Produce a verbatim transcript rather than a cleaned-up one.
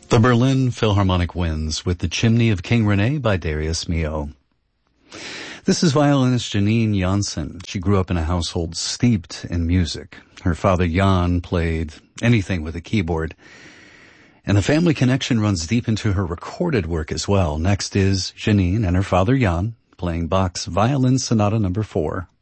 The Berlin Philharmonic Winds with The Chimney of King Rene by Darius Milhaud. This is violinist Janine Janssen. She grew up in a household steeped in music. Her father Jan played anything with a keyboard, and the family connection runs deep into her recorded work as well. Next is Janine and her father Jan playing Bach's Violin Sonata number four.